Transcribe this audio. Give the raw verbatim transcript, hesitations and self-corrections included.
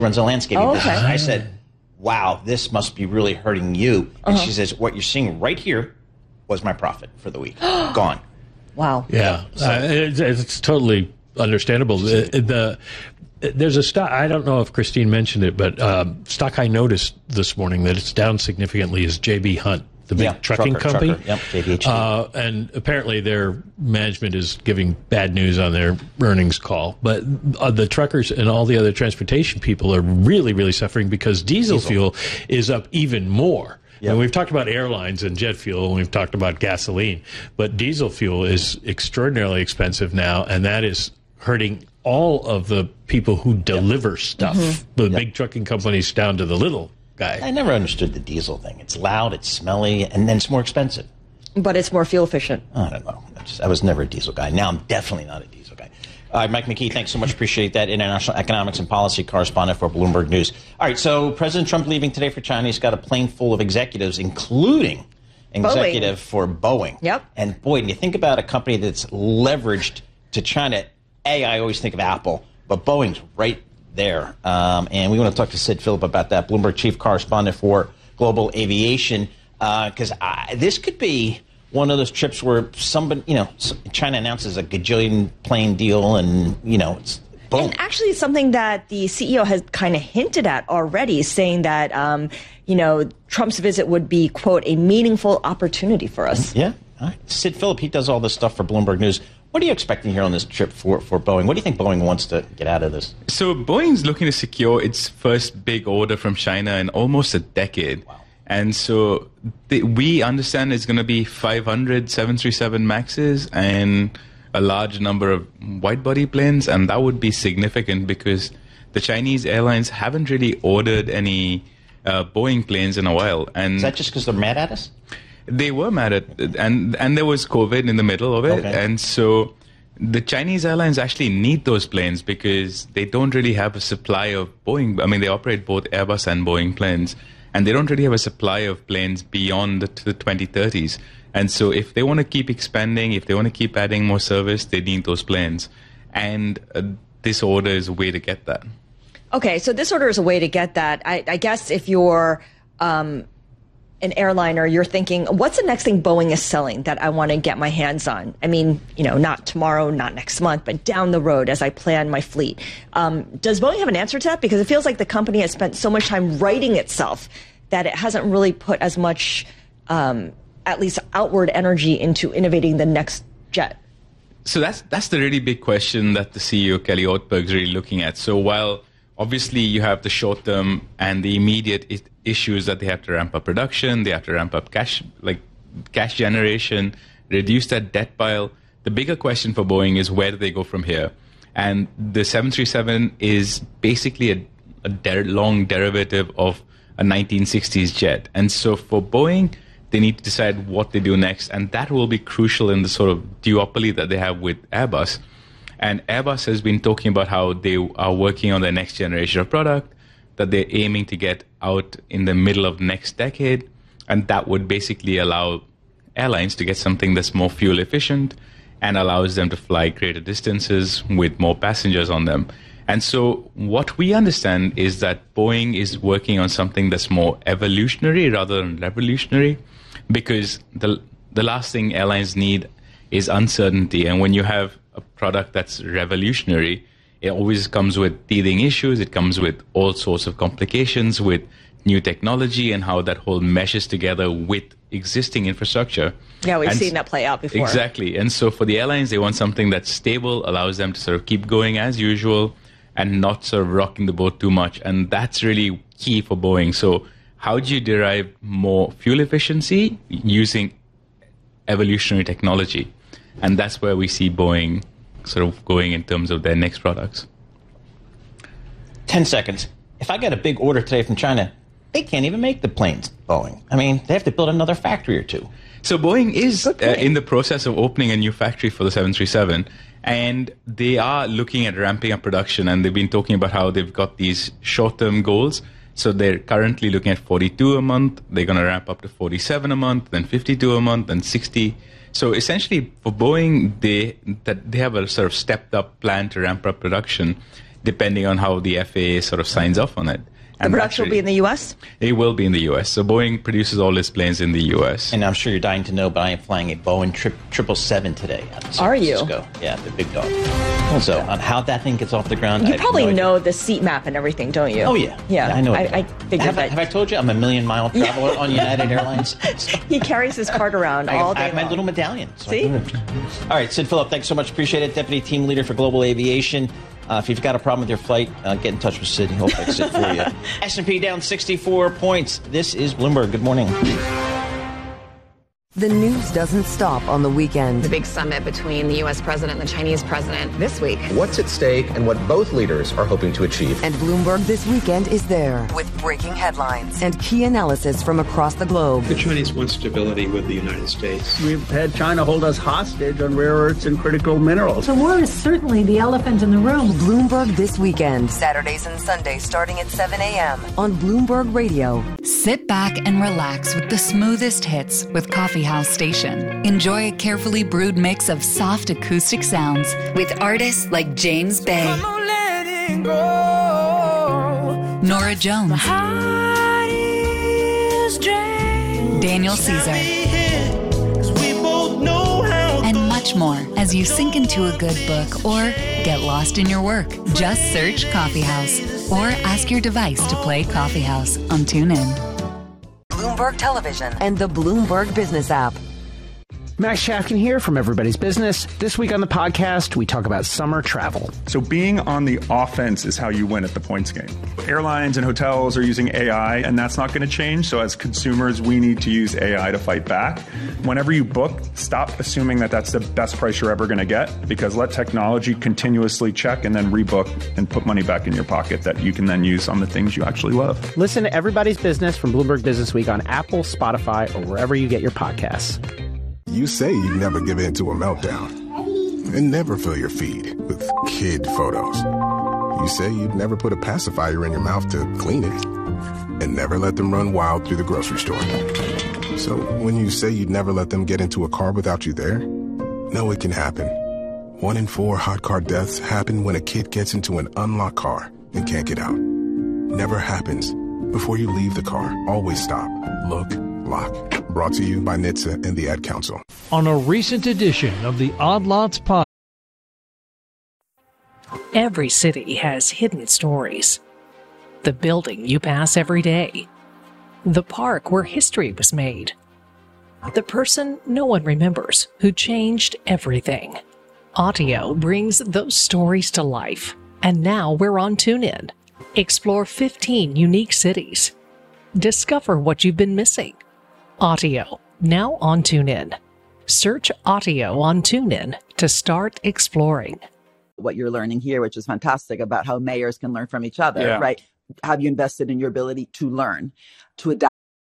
runs a landscaping oh, okay. business. I said, wow, this must be really hurting you. And uh-huh. she says, what you're seeing right here was my profit for the week. Gone. Wow. Yeah, so, uh, it's, it's totally understandable. The, the There's a stock, I don't know if Christine mentioned it, but um, stock I noticed this morning that it's down significantly is J B. Hunt, the big yeah, trucking trucker, company. Trucker. Yep, J B H T. Uh, and apparently their management is giving bad news on their earnings call. But uh, the truckers and all the other transportation people are really, really suffering because diesel, diesel. fuel is up even more. Yep. And we've talked about airlines and jet fuel, and we've talked about gasoline. But diesel fuel is extraordinarily expensive now, and that is hurting all of the people who deliver yep. stuff, mm-hmm. the yep. big trucking companies down to the little guy. I never understood the diesel thing. It's loud, it's smelly, and then it's more expensive. But it's more fuel efficient. I don't know. I, just, I was never a diesel guy. Now I'm definitely not a diesel guy. All right, Mike McKee, thanks so much. Appreciate that. International economics and policy correspondent for Bloomberg News. All right, so President Trump leaving today for China. He's got a plane full of executives, including executive Boeing. for Boeing. Yep. And boy, when you think about a company that's leveraged to China, A, I always think of Apple, but Boeing's right there. Um, and we want to talk to Sid Phillip about that, Bloomberg chief correspondent for global aviation, because uh, this could be one of those trips where somebody, you know, China announces a gajillion plane deal and, you know, it's boom. And actually something that the C E O has kind of hinted at already, saying that, um, you know, Trump's visit would be, quote, a meaningful opportunity for us. Yeah. All right. Sid Phillip, he does all this stuff for Bloomberg News. What are you expecting here on this trip for, for Boeing? What do you think Boeing wants to get out of this? So Boeing's looking to secure its first big order from China in almost a decade. Wow. And so the, we understand it's going to be five hundred seven thirty-seven Maxes and a large number of wide-body planes, and that would be significant because the Chinese airlines haven't really ordered any uh, Boeing planes in a while. And is that just because they're mad at us? They were mad at it, and and there was COVID in the middle of it, okay. and so the Chinese airlines actually need those planes because they don't really have a supply of Boeing. I mean, they operate both Airbus and Boeing planes, and they don't really have a supply of planes beyond the, the twenty thirties. And so if they want to keep expanding, if they want to keep adding more service, they need those planes. And uh, this order is a way to get that. Okay, so this order is a way to get that. I, I guess if you're um, an airliner, you're thinking, what's the next thing Boeing is selling that I want to get my hands on? I mean, you know, not tomorrow, not next month, but down the road as I plan my fleet. Um, does Boeing have an answer to that? Because it feels like the company has spent so much time writing itself that it hasn't really put as much, um, at least outward energy into innovating the next jet. So that's that's the really big question that the C E O, Kelly Ortberg, is really looking at. So while obviously you have the short term and the immediate I- issues that they have to ramp up production, they have to ramp up cash, like cash generation, reduce that debt pile. The bigger question for Boeing is where do they go from here? And the seven thirty-seven is basically a, a der- long derivative of a nineteen sixties jet. And so for Boeing, they need to decide what they do next. And that will be crucial in the sort of duopoly that they have with Airbus. And Airbus has been talking about how they are working on their next generation of product that they're aiming to get out in the middle of next decade. And that would basically allow airlines to get something that's more fuel efficient and allows them to fly greater distances with more passengers on them. And so what we understand is that Boeing is working on something that's more evolutionary rather than revolutionary, because the the last thing airlines need is uncertainty. And when you have a product that's revolutionary, it always comes with teething issues. It comes with all sorts of complications with new technology and how that whole meshes together with existing infrastructure. Yeah, we've and seen that play out before. Exactly. And so for the airlines, they want something that's stable, allows them to sort of keep going as usual and not sort of rocking the boat too much. And that's really key for Boeing. So how do you derive more fuel efficiency using evolutionary technology? And that's where we see Boeing sort of going in terms of their next products. Ten seconds. If I get a big order today from China, they can't even make the planes, Boeing. I mean, they have to build another factory or two. So Boeing is uh, in the process of opening a new factory for the seven thirty-seven, and they are looking at ramping up production, and they've been talking about how they've got these short-term goals. So they're currently looking at forty-two a month. They're going to ramp up to forty-seven a month, then fifty-two a month, then sixty. So essentially, for Boeing, they that they have a sort of stepped-up plan to ramp up production. depending on how the F A A sort of signs off on it. The And production will be in the U S? It will be in the U S. So Boeing produces all its planes in the U S. And I'm sure you're dying to know, but I am flying a Boeing triple seven today. Out of San Are you? Francisco. Yeah, the big dog. So on how that thing gets off the ground, You I have probably no know idea. the seat map and everything, don't you? Oh yeah, Yeah, I know. I, it. I figured have, I, that. have I told you I'm a million mile traveler on United Airlines? He carries his card around I, all I day have my long. little medallion. So See? I do. All right, Sid Phillip, thanks so much. Appreciate it. Deputy Team Leader for Global Aviation. Uh, if you've got a problem with your flight, uh, get in touch with Sid. He'll fix it for you. S and P down sixty-four points. This is Bloomberg. Good morning. The news doesn't stop on the weekend. The big summit between the U S president and the Chinese president this week. What's at stake and what both leaders are hoping to achieve. And Bloomberg This Weekend is there with breaking headlines and key analysis from across the globe. The Chinese want stability with the United States. We've had China hold us hostage on rare earths and critical minerals. So war is certainly the elephant in the room. Bloomberg This Weekend, Saturdays and Sundays starting at seven a.m. on Bloomberg Radio. Sit back and relax with the smoothest hits with Coffee House Station. Enjoy a carefully brewed mix of soft acoustic sounds with artists like James Bay, Nora Jones, Daniel Caesar, and much more as you sink into a good book or get lost in your work. Just search Coffee House or ask your device to play Coffee House on TuneIn. Bloomberg Television and the Bloomberg Business app. Max Shafkin here from Everybody's Business. This week on the podcast, we talk about summer travel. So being on the offense is how you win at the points game. Airlines and hotels are using A I, and that's not going to change. So as consumers, we need to use A I to fight back. Whenever you book, stop assuming that that's the best price you're ever going to get, because let technology continuously check and then rebook and put money back in your pocket that you can then use on the things you actually love. Listen to Everybody's Business from Bloomberg Business Week on Apple, Spotify, or wherever you get your podcasts. You say you'd never give in to a meltdown and never fill your feed with kid photos. You say you'd never put a pacifier in your mouth to clean it and never let them run wild through the grocery store. So when you say you'd never let them get into a car without you there, know it can happen. One in four hot car deaths happen when a kid gets into an unlocked car and can't get out. Never happens. Before you leave the car, always stop, look, lock. Brought to you by N H T S A and the Ad Council. On a recent edition of the Odd Lots podcast. Every city has hidden stories. The building you pass every day. The park where history was made. The person no one remembers who changed everything. Audio brings those stories to life. And now we're on TuneIn. Explore fifteen unique cities. Discover what you've been missing. Audio, now on TuneIn. Search Audio on TuneIn to start exploring. What you're learning here, which is fantastic, about how mayors can learn from each other, Yeah. right? Have you invested in your ability to learn, to adapt?